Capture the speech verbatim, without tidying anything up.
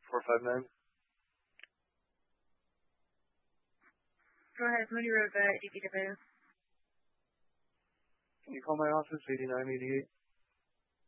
four five nine. Go ahead, Moody Road, uh, D P W. Can you call my office, eighty-nine eighty-eight?